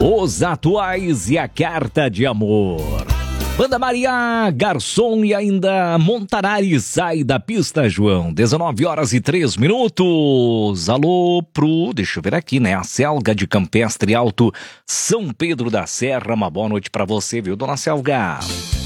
Os atuais e a carta de amor. Banda Maria, Garçom e ainda Montanari, sai da pista, João. 19h03. Alô deixa eu ver aqui, né? A Selga de Campestre Alto, São Pedro da Serra. Uma boa noite pra você, viu, dona Selga?